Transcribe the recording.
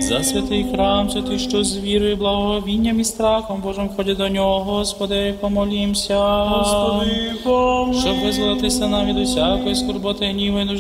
За святий храм, святий, що з вірою, благовінням і страхом Божим ходять до нього, Господи, помолімся. Господи, помилуй. Щоб визволитися нам від усякої скорботи, гніву і нужди,